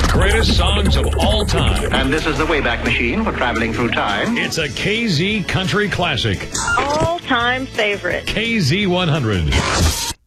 greatest songs of all time. And this is the Wayback Machine for traveling through time. It's a KZ Country Classic. All-time favorite. KZ 100.